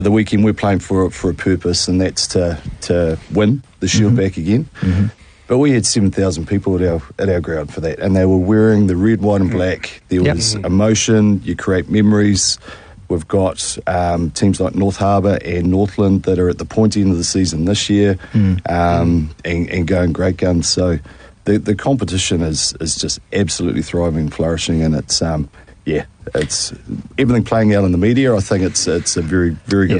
The weekend we're playing for a purpose, and that's to win the Shield back again. Mm-hmm. But we had 7,000 people at our ground for that, and they were wearing the red, white and black. There was emotion, you create memories. We've got teams like North Harbour and Northland that are at the pointy end of the season this year and going great guns. So the competition is just absolutely thriving, flourishing, and it's it's everything playing out in the media. I think it's a very, very good